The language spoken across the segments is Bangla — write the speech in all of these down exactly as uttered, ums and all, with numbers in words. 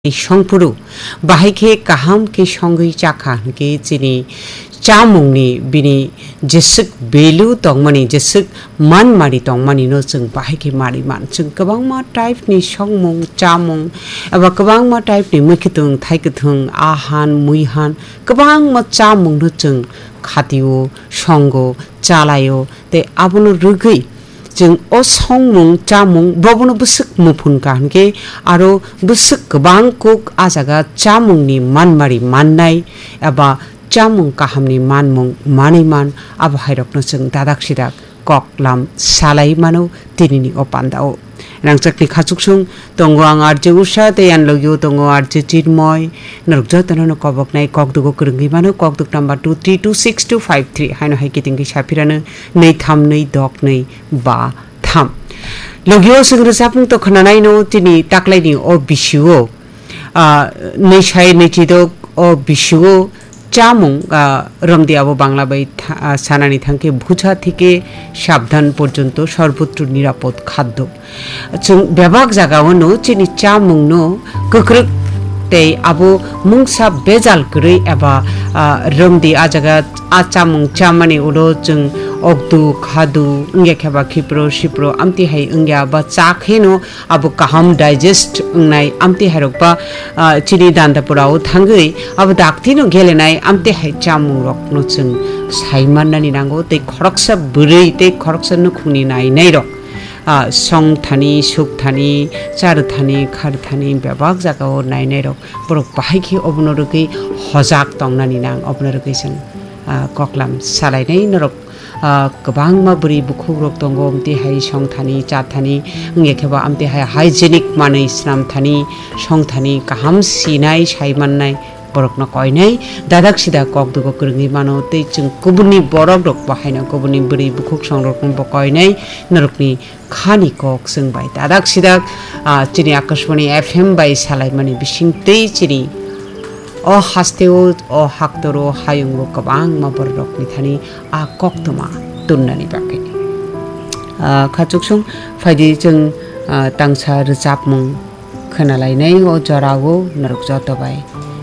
संपुरु बाहायखे काहाम के संगै चाखा के चिनी चामुंगनि बिनि जेसुक बेलु तंगमानि जेसुक मानमारि तंगमानि नो जों बाहायखे मारि मान जों गोबांमा टाइपनि संमुं चामुं एबा गोबांमा टाइपनि मैखुथुं थाइखुथुं आहान मुइहान गोबांमा चामुं नो जों खातियो संगो चालायो ते आबुनो रुगै जों असंमुं चामुं बबनो बुसुक मुफुन काहनके आरो बुसुक गोबां कुक आजागा चामुंनि मानमारि माननाय एबा चामुं काहामनि मानमुं मानैमान आबहायरकनो जों दादाक सिदाक ककलाम सालाय मानो दिनैनि अपान्दाव नांजाकनि खाजुकसुं दंगो आं आरजे उषा तेयान लगियो दंगो आरजे चिन्मय नरकजा तननो कबकनाय ककदुगो करंगि मानो ककदुग number two three to six to five three हायनो हायकितिंगि साफिरानो नै थाम नै दक नै बा थाम लगियो जों रोजाबुं तो खोनानायनो दिनै ताक्लायनि अ बिसुओ नै साय नैथिदक अ बिसुओ चामुं रमदियाबो बांला बाई सानानि थांके भुजा থেকে সাবধান পর্যন্ত সর্বত্র নিরাপদ খাদ্য जों बेबाक जागावनो चिनि चामुंनो गोख्रों ते आबो मुंसा बेजाल गरै एबा रमदि आजागा आचामुं चामानि उलो जों अगदु खादु इंगे खेबा खिप्रो सिप्रो आमति हाय इंगे बा चाखेनो आबो काहाम डाइजेस्ट नाय आमति हायरकबा चिनि दान्दापुराव थांगै आबो दाक्तिनो गेलेनाय आमति हाय चामुं रकनो जों सायमाननानि नांगौ ते खरकसा बुरै ते खरकसा नुखुनि नायनाय रक संथानी सुखथानी चारुथानी खारथानी बेबाक जागाव नायनाय रक बरक बाहायखि अबनरगै हजाक तंनानि नां अबनरगै जों ककलाम सालायनाय नरक गोबां माबोरै बुखौ रक दंग आमति हाय संथानी चाथानी एखेबा आमति हाय हाइजेनिक मानै स्नामथानी संथानी काहाम सिनाय सायमाननाय बरकना कयनाय दादाक सिदा ककदुगो करंगि मानो ते जों गुबुननि बरक रक बाहायना गुबुननि बोरै बुखुक संरक्षण बकयनाय नरकनि खानि कक जों बाय दादाक सिदा चिनि आकाशवाणी एफएम बाय सालायमानि बिसिंतै चिनि अ हास्तेओ अ हाक्तरो हायुंगो गोबां माबर रकनि थानि आ कक्तमा तुननानि बाकै खाजुकसुं फायदि जों तांसा रोजाबमुं खोनालायनाय अ जरागो नरक जतबाय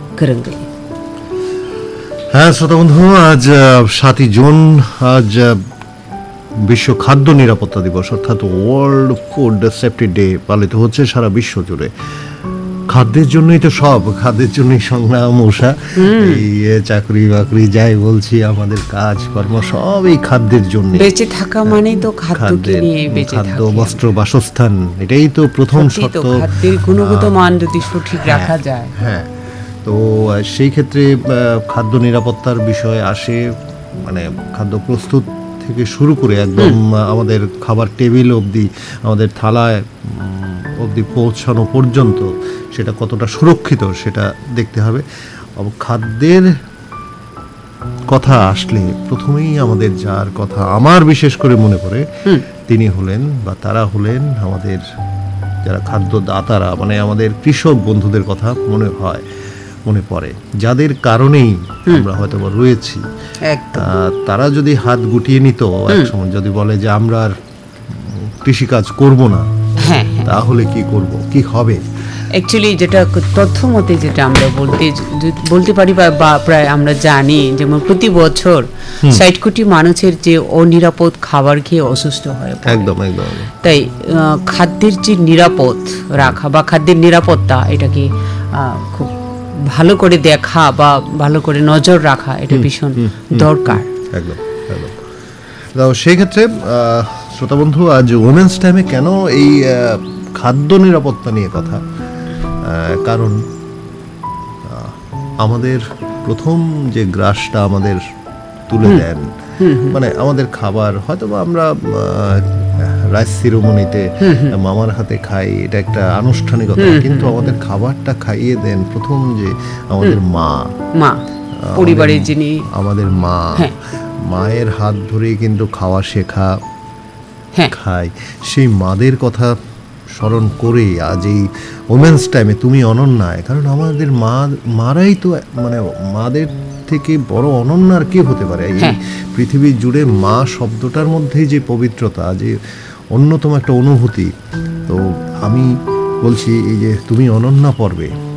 হ্যাঁ শ্রোতা বন্ধু আজ সাতই জুন আজ বিশ্ব খাদ্য নিরাপত্তা দিবস অর্থাৎ ওয়ার্ল্ড ফুড সেফটি ডে পালিত হচ্ছে সারা বিশ্ব জুড়ে খাদ্যের জন্যই তো সব খাদ্যের জন্যই সংগ্রাম উষা এই চাকরি বাকরি যাই বলছি আমাদের কাজ কর্ম সব এই খাদ্যের জন্য বেঁচে থাকা মানে তো খাদ্যকে নিয়ে বেঁচে থাকা খাদ্য বস্ত্র বাসস্থান এটাই তো প্রথম শর্ত খাদ্যের গুণগত মান যদি সঠিক রাখা যায় হ্যাঁ তো সেই ক্ষেত্রে খাদ্য নিরাপত্তার বিষয় আসে মানে খাদ্য প্রস্তুত থেকে শুরু করে একদম আমাদের খাবার টেবিল অবধি আমাদের থালায় অবধি পৌঁছানো পর্যন্ত সেটা কতটা সুরক্ষিত সেটা দেখতে হবে খাদ্যের কথা আসলে প্রথমেই আমাদের যার কথা আমার বিশেষ করে মনে পড়ে তিনি হলেন বা তারা হলেন আমাদের যারা খাদ্যদাতারা মানে আমাদের কৃষক বন্ধুদের কথা মনে হয় মনে পড়ে যাদের কারণেই আমরা হয়তো রয়েছি তারা যদি হাত গুটিয়ে নিত একসময় যদি বলে যে আমরা আর কৃষিকাজ করব না তাহলে কি করব কি হবে অ্যাকচুয়ালি যেটা তথ্য মতে যেটা আমরা বলতে বলতে পারি বা প্রায় আমরা জানি যেমন প্রতি বছর ষাট কোটি মানুষের যে অনিরাপদ খাবার খেয়ে অসুস্থ হয় একদম একদম তাই খাদ্যের যে নিরাপদ রাখা বা খাদ্যের নিরাপত্তা এটাকে খুব ভালো করে দেখা বা ভালো করে নজর রাখা এটা ভীষণ দরকার একদম একদম তো সেই ক্ষেত্রে শ্রোতা বন্ধু আজ ওমেন্স টাইমে কেন এই খাদ্য নিরাপত্তা নিয়ে কথা কারণ আমাদের প্রথম যে গ্রাসটা আমাদের তুলে দেন মানে আমাদের খাবার হয়তো বা আমরা রাইস সিরিমনিতে মামার হাতে খাই এটা একটা আনুষ্ঠানিকতা কিন্তু আমাদের খাবারটা খাইয়ে দেন প্রথম যে আমাদের মা মা পরিবারের যিনি আমাদের মা মায়ের হাত ধরেই কিন্তু খাওয়া শেখা খায় সেই মাদের কথা স্মরণ করে আজ এই ওমেন্স টাইমে তুমি অনন্যায় কারণ আমাদের মা মারাই তো মানে মাদের থেকে বড় অনন্য আর কি হতে পারে এই পৃথিবী জুড়ে মা শব্দটার মধ্যে যে পবিত্রতা যে অন্যতম একটা অনুভূতি তো আমি বলছি এই যে তুমি অনন্যা পর্বে